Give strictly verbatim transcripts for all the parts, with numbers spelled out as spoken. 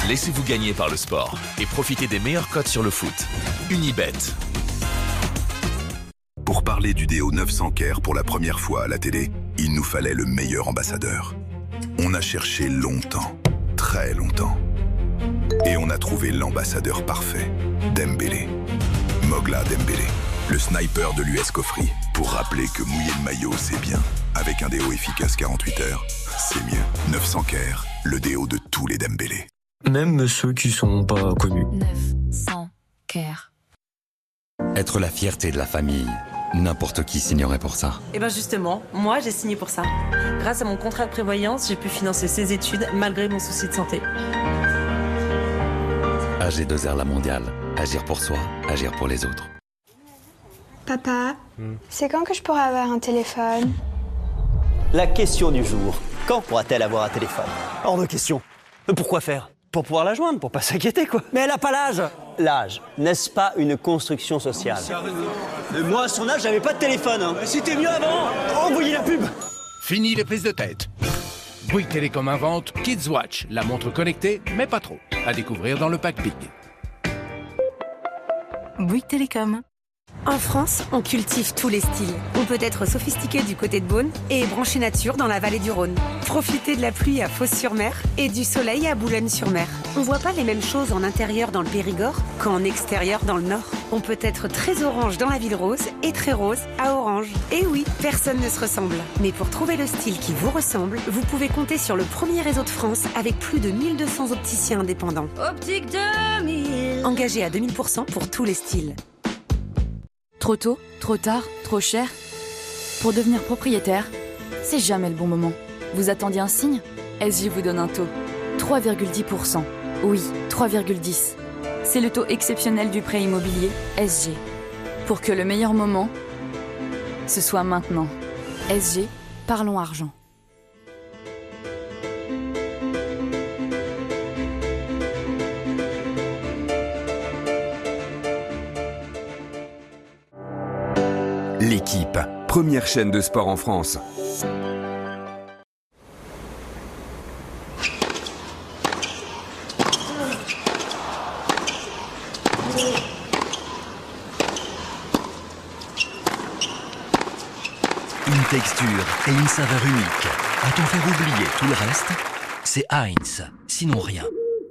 Laissez-vous gagner par le sport et profitez des meilleures cotes sur le foot. Unibet. Pour parler du déo neuf cents Care pour la première fois à la télé, il nous fallait le meilleur ambassadeur. On a cherché longtemps, très longtemps. Et on a trouvé l'ambassadeur parfait, Dembélé. Mogla Dembélé, le sniper de l'U S Cofri. Pour rappeler que mouiller le maillot, c'est bien. Avec un déo efficace quarante-huit heures, c'est mieux. neuf cents Care, le déo de tous les Dembélé. Même ceux qui sont pas connus. neuf cents Care. Être la fierté de la famille. N'importe qui signerait pour ça. Et bien justement, moi j'ai signé pour ça. Grâce à mon contrat de prévoyance, j'ai pu financer ses études malgré mon souci de santé. A G deux R La Mondiale. Agir pour soi, agir pour les autres. Papa, hmm. c'est quand que je pourrai avoir un téléphone? La question du jour. Quand pourra-t-elle avoir un téléphone? Hors de question. Pourquoi faire? Pour pouvoir la joindre, pour pas s'inquiéter, quoi. Mais elle a pas l'âge. L'âge, n'est-ce pas une construction sociale? Et moi, à son âge, j'avais pas de téléphone. Hein. C'était mieux avant. Envoyez la pub. Fini les prises de tête. Bouygues Télécom invente Kids Watch, la montre connectée, mais pas trop. À découvrir dans le pack Big. Bouygues Télécom. En France, on cultive tous les styles. On peut être sophistiqué du côté de Beaune et branché nature dans la vallée du Rhône. Profitez de la pluie à Fos-sur-Mer et du soleil à Boulogne-sur-Mer. On voit pas les mêmes choses en intérieur dans le Périgord qu'en extérieur dans le Nord. On peut être très orange dans la ville rose et très rose à Orange. Et oui, personne ne se ressemble. Mais pour trouver le style qui vous ressemble, vous pouvez compter sur le premier réseau de France avec plus de mille deux cents opticiens indépendants. Optique deux mille. Engagés à deux mille pour cent pour tous les styles. Trop tôt, trop tard, trop cher. Pour devenir propriétaire, c'est jamais le bon moment. Vous attendiez un signe? S G vous donne un taux. trois virgule dix pour cent. Oui, trois virgule dix. C'est le taux exceptionnel du prêt immobilier S G. Pour que le meilleur moment, ce soit maintenant. S G, parlons argent. L'équipe, première chaîne de sport en France. Une texture et une saveur unique. A-t-on fait oublier tout le reste? C'est Heinz, sinon rien.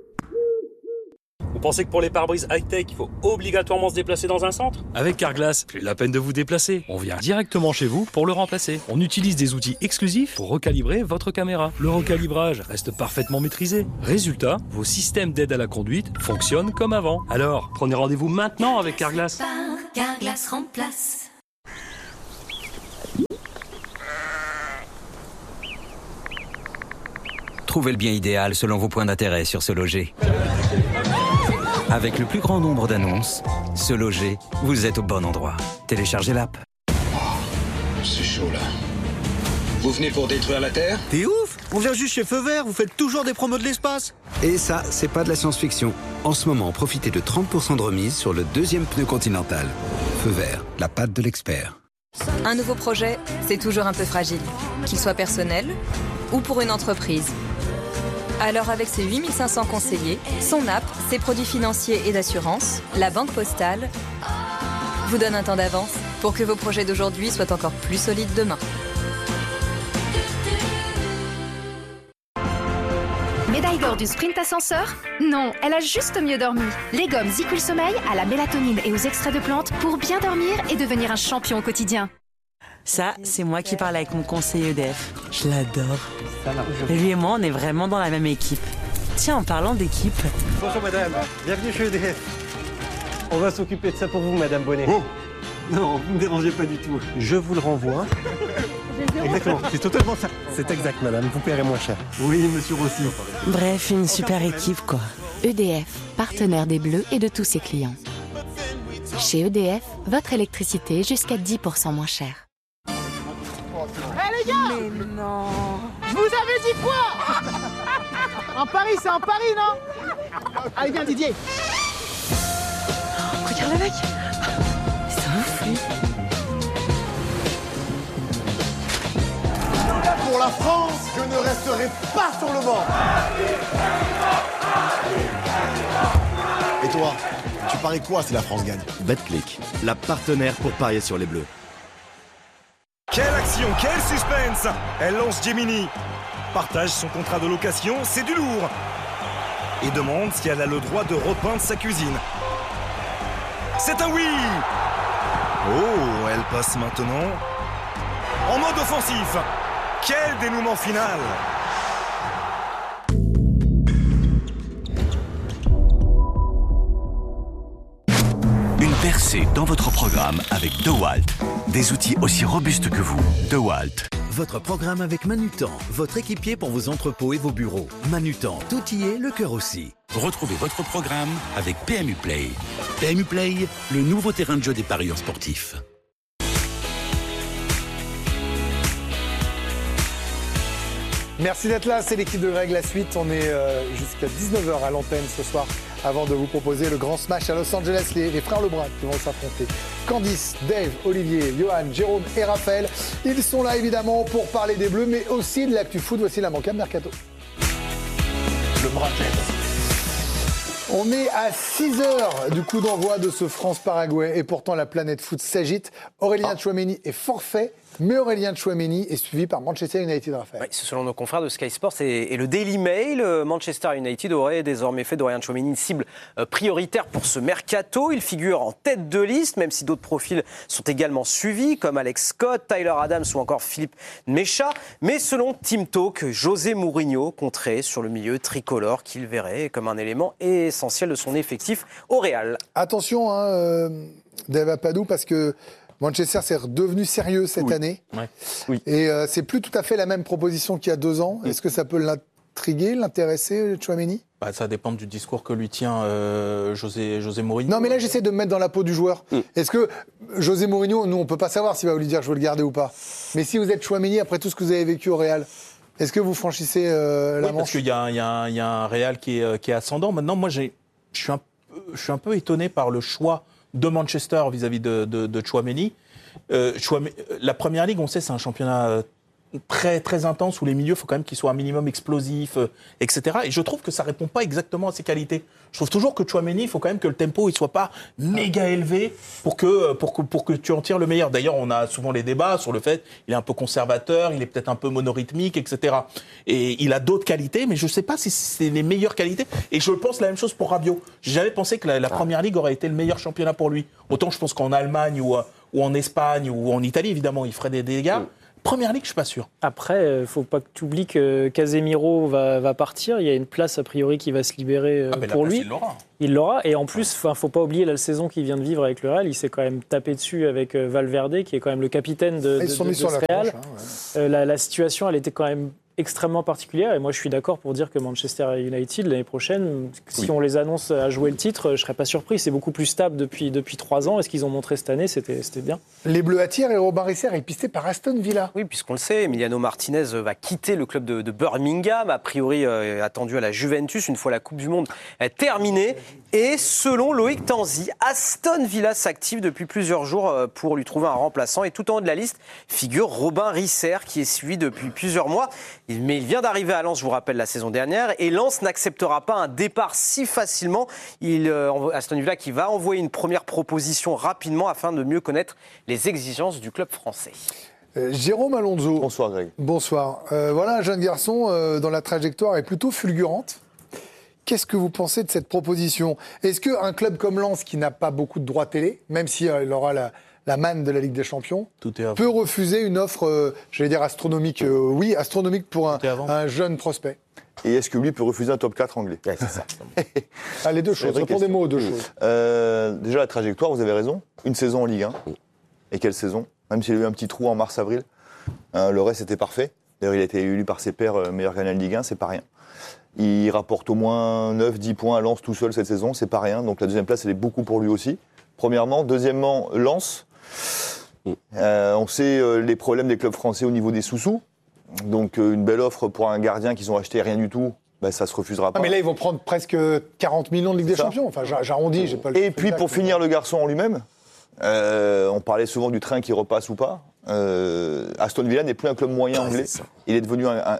Vous pensez que pour les pare-brises high-tech, il faut obligatoirement se déplacer dans un centre? Avec Carglass, plus la peine de vous déplacer. On vient directement chez vous pour le remplacer. On utilise des outils exclusifs pour recalibrer votre caméra. Le recalibrage reste parfaitement maîtrisé. Résultat, vos systèmes d'aide à la conduite fonctionnent comme avant. Alors, prenez rendez-vous maintenant avec Carglass. Carglass remplace. Trouvez le bien idéal selon vos points d'intérêt sur Se Loger. Avec le plus grand nombre d'annonces, Se Loger, vous êtes au bon endroit. Téléchargez l'app. C'est chaud là. Vous venez pour détruire la Terre? T'es ouf! On vient juste chez Feu Vert, vous faites toujours des promos de l'espace. Et ça, c'est pas de la science-fiction. En ce moment, profitez de trente pour cent de remise sur le deuxième pneu Continental. Feu Vert, la patte de l'expert. Un nouveau projet, c'est toujours un peu fragile. Qu'il soit personnel ou pour une entreprise. Alors avec ses huit mille cinq cents conseillers, son app, ses produits financiers et d'assurance, la Banque Postale vous donne un temps d'avance pour que vos projets d'aujourd'hui soient encore plus solides demain. Médaille d'or du sprint ascenseur? Non, elle a juste mieux dormi. Les gommes Zicul Sommeil à la mélatonine et aux extraits de plantes pour bien dormir et devenir un champion au quotidien. Ça, c'est moi qui parle avec mon conseiller E D F. Je l'adore. Lui et moi, on est vraiment dans la même équipe. Tiens, en parlant d'équipe... Bonjour madame, bienvenue chez E D F. On va s'occuper de ça pour vous, madame Bonnet. Oh non, vous ne me dérangez pas du tout. Je vous le renvoie. Exactement, c'est totalement ça. C'est exact, madame, vous paierez moins cher. Oui, monsieur Rossi. Bref, une super équipe, quoi. E D F, partenaire des Bleus et de tous ses clients. Chez E D F, votre électricité jusqu'à dix pour cent moins chère. Eh les gars! Mais non! Je vous avais dit quoi? Un pari, c'est un pari, non? Allez, viens, Didier! Oh, regarde le mec! C'est un ouf, lui! Pour la France, je ne resterai pas sur le banc! toi, tu paries quoi si la France gagne? Betclic, la partenaire pour parier sur les Bleus. Quelle action, quel suspense! Elle lance Gemini. Partage son contrat de location, c'est du lourd. Et demande si elle a le droit de repeindre sa cuisine. C'est un oui! Oh, elle passe maintenant en mode offensif. Quel dénouement final! Une percée dans votre programme avec DeWalt. Des outils aussi robustes que vous. DeWalt. Votre programme avec Manutan, votre équipier pour vos entrepôts et vos bureaux. Manutan, tout y est, le cœur aussi. Retrouvez votre programme avec P M U Play. P M U Play, le nouveau terrain de jeu des parieurs sportifs. Merci d'être là, c'est l'équipe de Greg. La suite, on est euh, jusqu'à dix-neuf heures à l'antenne ce soir avant de vous proposer le grand smash à Los Angeles, les, les frères Lebrun qui vont s'affronter. Candice, Dave, Olivier, Johan, Jérôme et Raphaël, ils sont là évidemment pour parler des Bleus, mais aussi de l'actu foot. Voici l'immanquable Mercato. Le bras On est à six heures du coup d'envoi de ce France-Paraguay et pourtant la planète foot s'agite. Aurélien ah. Tchouaméni est forfait. Mais Aurélien Tchouaméni est suivi par Manchester United, Raphaël. Oui, c'est selon nos confrères de Sky Sports et, et le Daily Mail. Manchester United aurait désormais fait d'Aurélien Tchouaméni une cible prioritaire pour ce mercato. Il figure en tête de liste, même si d'autres profils sont également suivis, comme Alex Scott, Tyler Adams ou encore Philippe Mecha. Mais selon Team Talk, José Mourinho compterait sur le milieu tricolore qu'il verrait comme un élément essentiel de son effectif au Real. Attention, hein, euh, Dave Apadou, parce que Manchester s'est redevenu sérieux cette oui. année. Ouais. Oui. Et euh, c'est plus tout à fait la même proposition qu'il y a deux ans. Mm. Est-ce que ça peut l'intriguer, l'intéresser, Tchouaméni ? Bah, ça dépend du discours que lui tient euh, José, José Mourinho. Non, mais là, j'essaie de me mettre dans la peau du joueur. Mm. Est-ce que José Mourinho, nous, on ne peut pas savoir s'il va lui dire je veux le garder ou pas. Mais si vous êtes Tchouaméni, après tout ce que vous avez vécu au Real, est-ce que vous franchissez euh, la oui, manche ? Parce qu'il y a, y, a, y a un Real qui est, qui est ascendant. Maintenant, moi, je suis un, un peu étonné par le choix de Manchester vis-à-vis de, de, de Tchouaméni. Euh, la Première Ligue, on sait, c'est un championnat très, très intense où les milieux, il faut quand même qu'ils soient un minimum explosifs, euh, et cetera. Et je trouve que ça ne répond pas exactement à ses qualités. Je trouve toujours que Tchouaméni, il faut quand même que le tempo ne soit pas méga élevé pour que, pour, que, pour que tu en tires le meilleur. D'ailleurs, on a souvent les débats sur le fait qu'il est un peu conservateur, il est peut-être un peu monorhythmique, et cetera. Et il a d'autres qualités, mais je ne sais pas si c'est les meilleures qualités. Et je pense la même chose pour Rabiot. J'ai jamais pensé que la, la Première Ligue aurait été le meilleur championnat pour lui. Autant je pense qu'en Allemagne ou, ou en Espagne ou en Italie, évidemment, il ferait des dégâts. Mm. Première Ligue, je ne suis pas sûr. Après, il ne faut pas que tu oublies que Casemiro va, va partir. Il y a une place, a priori, qui va se libérer euh, ah ben pour place, lui. Il l'aura. Il l'aura. Et en plus, il ne faut pas oublier la saison qu'il vient de vivre avec le Real. Il s'est quand même tapé dessus avec euh, Valverde, qui est quand même le capitaine de, de, de, de ce Real. Hein, ouais. euh, la, la situation, elle était quand même extrêmement particulière. Et moi, je suis d'accord pour dire que Manchester United, l'année prochaine, si oui. on les annonce à jouer le titre, je ne serais pas surpris. C'est beaucoup plus stable depuis, depuis trois ans. Et ce qu'ils ont montré cette année, c'était, c'était bien. Les Bleus attirent et Robin Risser est pisté par Aston Villa. Oui, puisqu'on le sait, Emiliano Martinez va quitter le club de, de Birmingham, a priori euh, attendu à la Juventus, une fois la Coupe du Monde euh, terminée. Et selon Loïc Tanzi, Aston Villa s'active depuis plusieurs jours euh, pour lui trouver un remplaçant. Et tout en haut de la liste figure Robin Risser, qui est suivi depuis plusieurs mois. Mais il vient d'arriver à Lens, je vous rappelle, la saison dernière. Et Lens n'acceptera pas un départ si facilement. Il, euh, Aston Villa qui va envoyer une première proposition rapidement afin de mieux connaître les exigences du club français. Euh, Jérôme Alonso. Bonsoir Greg. Bonsoir. Euh, voilà un jeune garçon euh, dont la trajectoire est plutôt fulgurante. Qu'est-ce que vous pensez de cette proposition ? Est-ce qu'un club comme Lens, qui n'a pas beaucoup de droits télé, même s'il euh, aura la... la manne de la Ligue des Champions, peut refuser une offre, euh, j'allais dire astronomique, euh, oui, astronomique pour un, un jeune prospect. Et est-ce que lui peut refuser un top quatre anglais ? Ouais, c'est ça. ah, les deux choses, répondez des mots aux deux mmh. choses. Euh, déjà, la trajectoire, vous avez raison, une saison en Ligue un. Mmh. Et quelle saison ? Même s'il y a eu un petit trou en mars-avril, hein, le reste était parfait. D'ailleurs, il a été élu par ses pairs euh, meilleur gardien de Ligue un, c'est pas rien. Il rapporte au moins neuf dix points à Lens tout seul cette saison, c'est pas rien. Donc la deuxième place, elle est beaucoup pour lui aussi. Premièrement. Deuxièmement, Lens. Euh, on sait euh, les problèmes des clubs français au niveau des sous-sous. Donc euh, une belle offre pour un gardien qu'ils ont acheté rien du tout, bah, ça se refusera pas. Ah, mais là, ils vont prendre presque quarante millions de Ligue des Champions. Enfin, j'arrondis, j'ai pas le... Et puis pour finir, le garçon en lui-même, euh, on parlait souvent du train qui repasse ou pas. Euh, Aston Villa n'est plus un club moyen anglais. Il est devenu un, un,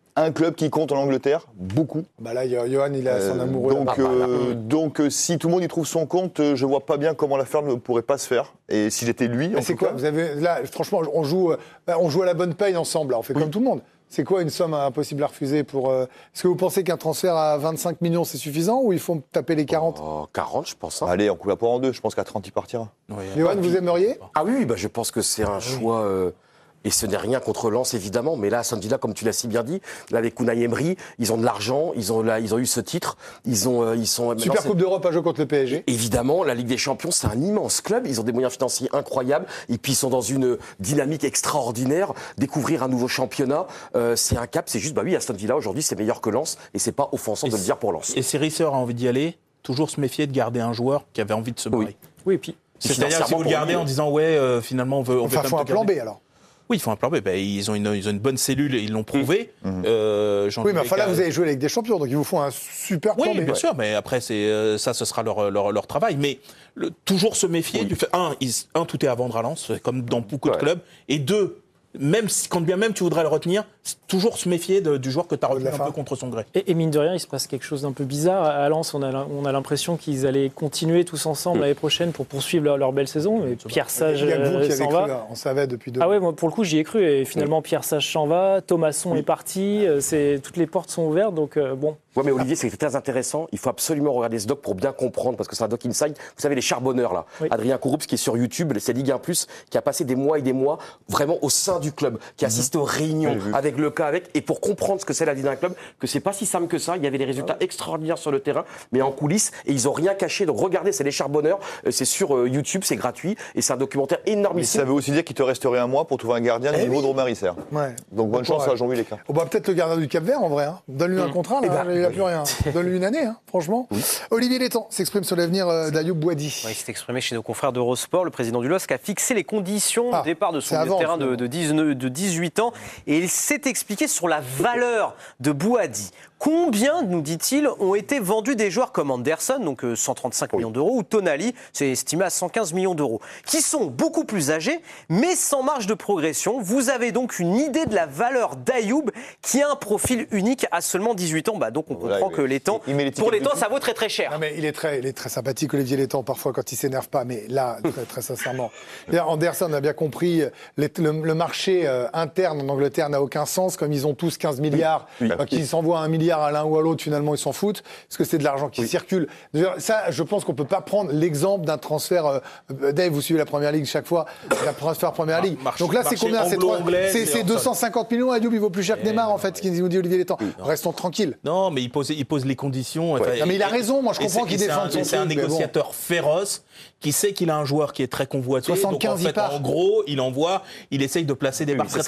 un club qui compte en Angleterre, beaucoup. Bah là, Johan, il a son Euh, amoureux. donc, là-bas. euh, donc, euh, si tout le monde y trouve son compte, euh, je vois pas bien comment l'affaire ne pourrait pas se faire. Et si j'étais lui, en Mais c'est tout quoi cas, Vous avez là, franchement, on joue, euh, on joue à la bonne paye ensemble. Là, on fait comme tout le monde. C'est quoi une somme impossible à refuser pour euh, Est-ce que vous pensez qu'un transfert à vingt-cinq millions c'est suffisant ou il faut taper les quarante oh, quarante, je pense. Hein. Allez, on coupe la poire en deux. Je pense qu'à trente, il partira. Oui. Johan, vous aimeriez Ah oui, bah, je pense que c'est un oui. choix. Euh... Et ce n'est rien contre Lens, évidemment, mais là, Aston Villa, comme tu l'as si bien dit, là, avec Unai Emery, ils ont de l'argent, ils ont, là, ils ont eu ce titre, ils ont, euh, ils sont. Super Coupe d'Europe à jouer contre le P S G. Évidemment, la Ligue des Champions, c'est un immense club, ils ont des moyens financiers incroyables, et puis ils sont dans une dynamique extraordinaire. Découvrir un nouveau championnat, euh, c'est un cap, c'est juste, bah oui, Aston Villa aujourd'hui, c'est meilleur que Lens, et c'est pas offensant et de le dire pour Lens. Et si Risser a envie d'y aller, toujours se méfier de garder un joueur qui avait envie de se barrer. Oui, oui et puis. C'est-à-dire si vous le gardez en disant ouais, euh, finalement on veut. On enfin, il faut un plan B alors. Oui, ils font un plan B. Ben, ils, ont une, ils ont une bonne cellule, ils l'ont prouvé. Mmh. Euh, oui, mais enfin là, vous avez joué avec des champions, donc ils vous font un super plan oui, B. Oui, bien ouais. sûr, mais après, c'est, euh, ça, ce sera leur, leur, leur travail. Mais le, toujours se méfier oui. du fait, un, ils, un, tout est à vendre à Lens, comme dans beaucoup ouais. de clubs, et deux, même si, quand bien même tu voudrais le retenir, toujours se méfier de, du joueur que tu as retenu un peu contre son gré. Et, et mine de rien, il se passe quelque chose d'un peu bizarre. À Lens, on a, on a l'impression qu'ils allaient continuer tous ensemble mmh. l'année prochaine pour poursuivre leur, leur belle saison. Mais Pierre Sage euh, s'en va. Cru, on savait depuis deux Ah ouais, moi, pour le coup, j'y ai cru. Et finalement, mmh. Pierre Sage s'en va, Thomasson mmh. est parti. C'est, toutes les portes sont ouvertes, donc euh, bon. Ouais, mais Olivier, c'est très intéressant. Il faut absolument regarder ce doc pour bien comprendre, parce que c'est un doc inside. Vous savez, les charbonneurs, là. Oui. Adrien Kouroups, qui est sur YouTube, c'est Ligue un plus, qui a passé des mois et des mois vraiment au sein du club, qui a assisté aux réunions oui, avec le cas, avec, et pour comprendre ce que c'est la vie d'un club, que c'est pas si simple que ça. Il y avait des résultats ah. extraordinaires sur le terrain, mais en coulisses, et ils ont rien caché. Donc regardez, c'est les charbonneurs. C'est sur euh, YouTube, c'est gratuit, et c'est un documentaire énormissime. Mais ça veut aussi dire qu'il te resterait un mois pour trouver un gardien du niveau oui. de Romain Risser. Ouais. Donc bonne chance à Jean-Louis Léquin. On va peut-être le gardien du Cap-Vert en vrai. Hein. Donne-lui mmh. un contrat, là, bah, il n'a oui. plus rien. Donne-lui une année, hein, franchement. Oui. Olivier Létang s'exprime sur l'avenir euh, d'Ayoub Boadi. Oui, il s'est exprimé chez nos confrères d'Eurosport. Le président du L O S C a fixé les conditions ah, de départ de son avant, terrain de, de, dix-neuf, de dix-huit ans. Et il s'est expliqué sur la valeur de Boadi. Combien, nous dit-il, ont été vendus des joueurs comme Anderson, donc cent trente-cinq oui. millions d'euros, ou Tonali, c'est estimé à cent quinze millions d'euros, qui sont beaucoup plus âgés, mais sans marge de progression. Vous avez donc une idée de la valeur d'Ayoub, qui a un profil unique à seulement dix-huit ans. Bah, donc on comprend voilà, que Létang, pour Létang, ça vaut très très cher. Non, mais il est très, il est très sympathique, Olivier Létang, parfois quand il s'énerve pas, mais là, très, très sincèrement. Anderson a bien compris, les, le, le marché euh, interne en Angleterre n'a aucun sens, comme ils ont tous quinze milliards, oui. bah, qu'ils s'envoient un milliard à l'un ou à l'autre, finalement, ils s'en foutent, parce que c'est de l'argent qui oui. circule. Ça, je pense qu'on ne peut pas prendre l'exemple d'un transfert. Euh, Dave, vous suivez la Première Ligue chaque fois, d'un transfert Première Ligue. Marche, Donc là, c'est combien C'est, trois, c'est, c'est deux cent cinquante millions. Ayoub, il vaut plus cher que Neymar, en fait, ce qu'il nous dit Olivier Létang. Oui, Restons tranquilles. Non, mais il pose, il pose les conditions. Ouais. Non, mais il a raison, moi je comprends qu'il défende son truc. C'est un négociateur bon. féroce qui sait qu'il a un joueur qui est très convoité. soixante-quinze, donc en fait, en gros, il envoie, il essaye de placer des barres très